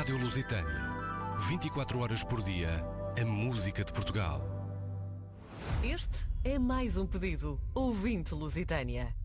Rádio Lusitânia. 24 horas por dia, a música de Portugal. Este é mais um pedido. Ouvinte Lusitânia.